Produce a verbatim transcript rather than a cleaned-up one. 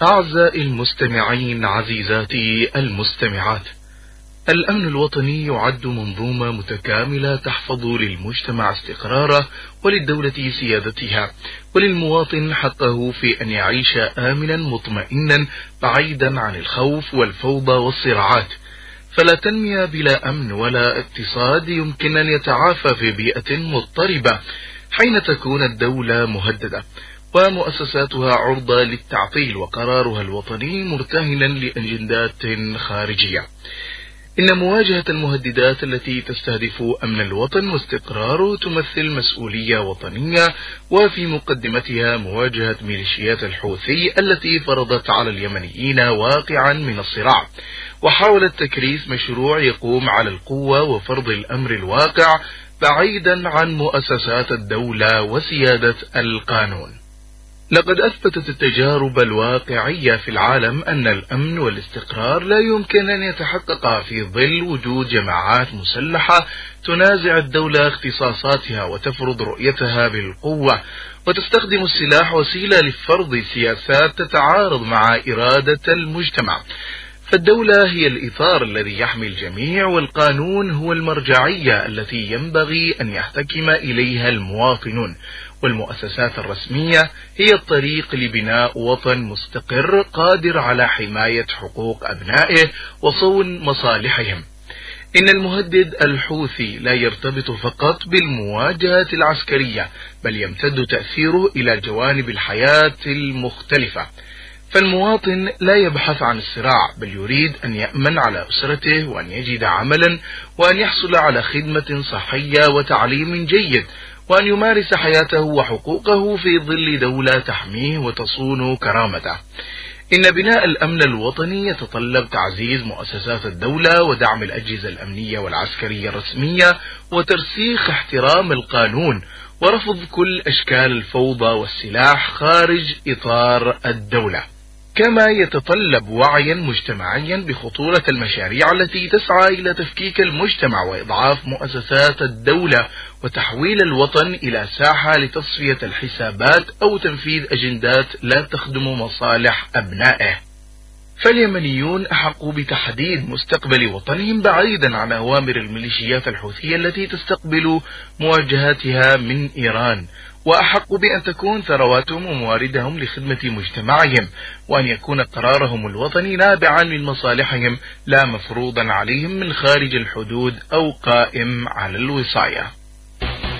أعزائي المستمعين، عزيزاتي المستمعات، الأمن الوطني يعد منظومة متكاملة تحفظ للمجتمع استقراره وللدولة سيادتها وللمواطن حقه في أن يعيش آمنا مطمئنا بعيدا عن الخوف والفوضى والصراعات. فلا تنمية بلا أمن ولا اقتصاد يمكن أن يتعافى في بيئة مضطربة حين تكون الدولة مهددة ومؤسساتها عرضة للتعطيل وقرارها الوطني مرتهنا لأجندات خارجية. إن مواجهة المهددات التي تستهدف أمن الوطن واستقراره تمثل مسؤولية وطنية، وفي مقدمتها مواجهة ميليشيات الحوثي التي فرضت على اليمنيين واقعا من الصراع، وحاولت تكريس مشروع يقوم على القوة وفرض الأمر الواقع بعيدا عن مؤسسات الدولة وسيادة القانون. لقد أثبتت التجارب الواقعية في العالم أن الأمن والاستقرار لا يمكن أن يتحققا في ظل وجود جماعات مسلحة تنازع الدولة اختصاصاتها وتفرض رؤيتها بالقوة، وتستخدم السلاح وسيلة لفرض سياسات تتعارض مع إرادة المجتمع. فالدولة هي الإطار الذي يحمي الجميع، والقانون هو المرجعية التي ينبغي أن يحتكم إليها المواطنون، والمؤسسات الرسمية هي الطريق لبناء وطن مستقر قادر على حماية حقوق أبنائه وصون مصالحهم. إن المهدد الحوثي لا يرتبط فقط بالمواجهة العسكرية، بل يمتد تأثيره إلى جوانب الحياة المختلفة. فالمواطن لا يبحث عن الصراع، بل يريد أن يأمن على أسرته وأن يجد عملا وأن يحصل على خدمة صحية وتعليم جيد، وأن يمارس حياته وحقوقه في ظل دولة تحميه وتصون كرامته. إن بناء الأمن الوطني يتطلب تعزيز مؤسسات الدولة ودعم الأجهزة الأمنية والعسكرية الرسمية وترسيخ احترام القانون ورفض كل أشكال الفوضى والسلاح خارج إطار الدولة. كما يتطلب وعيا مجتمعيا بخطورة المشاريع التي تسعى إلى تفكيك المجتمع وإضعاف مؤسسات الدولة وتحويل الوطن إلى ساحة لتصفية الحسابات أو تنفيذ أجندات لا تخدم مصالح أبنائه. فاليمنيون أحقوا بتحديد مستقبل وطنهم بعيدا عن أوامر الميليشيات الحوثية التي تستقبل مواجهاتها من إيران، وأحقوا بأن تكون ثرواتهم ومواردهم لخدمة مجتمعهم، وأن يكون قرارهم الوطني نابعا من مصالحهم لا مفروضا عليهم من خارج الحدود أو قائم على الوصاية.